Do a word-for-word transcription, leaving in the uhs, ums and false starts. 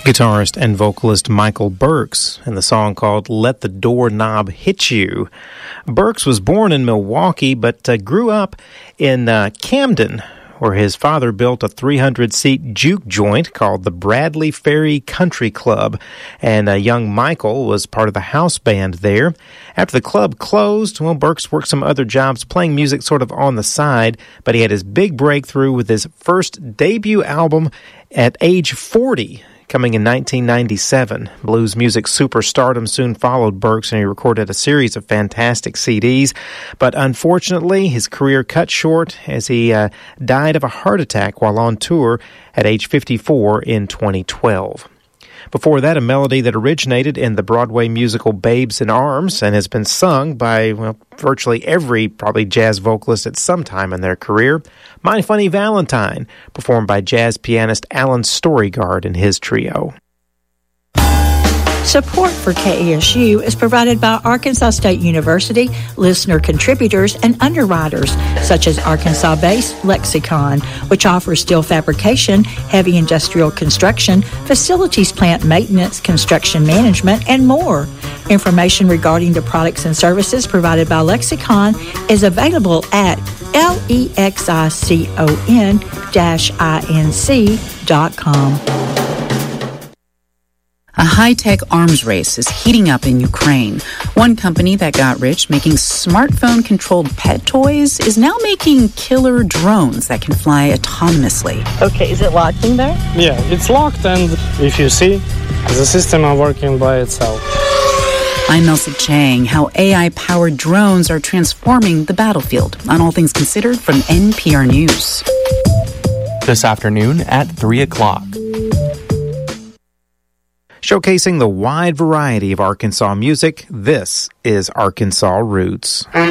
guitarist and vocalist Michael Burks in the song called Let the Doorknob Hit You. Burks was born in Milwaukee, but uh, grew up in uh, Camden, where his father built a three hundred seat juke joint called the Bradley Ferry Country Club, and uh, young Michael was part of the house band there. After the club closed, well, Burks worked some other jobs playing music sort of on the side, but he had his big breakthrough with his first debut album at age forty, coming in nineteen ninety-seven. Blues music superstardom soon followed Burks, and he recorded a series of fantastic C Ds. But unfortunately, his career cut short as he uh, died of a heart attack while on tour at age fifty-four in twenty twelve. Before that, a melody that originated in the Broadway musical Babes in Arms and has been sung by, well, virtually every probably jazz vocalist at some time in their career, My Funny Valentine, performed by jazz pianist Alan Storygard and his trio. Support for K A S U is provided by Arkansas State University, listener contributors, and underwriters, such as Arkansas-based Lexicon, which offers steel fabrication, heavy industrial construction, facilities plant maintenance, construction management, and more. Information regarding the products and services provided by Lexicon is available at lexicon dash inc dot com. A high-tech arms race is heating up in Ukraine. One company that got rich making smartphone-controlled pet toys is now making killer drones that can fly autonomously. Okay, is it locked in there? Yeah, it's locked, and if you see, the system is working by itself. I'm Elsa Chang. How A I-powered drones are transforming the battlefield on All Things Considered from N P R News. This afternoon at three o'clock. Showcasing the wide variety of Arkansas music, this is Arkansas Roots.